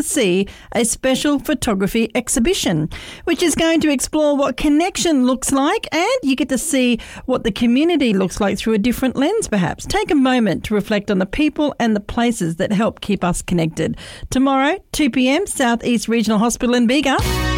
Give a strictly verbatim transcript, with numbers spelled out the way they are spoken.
see a special photography exhibition, which is going to explore what connection looks like, and you get to see what the community looks like through a different lens, perhaps. Take a moment to reflect on the people and the places that help keep us connected. Tomorrow, two p.m, South East Regional Hospital in Bega.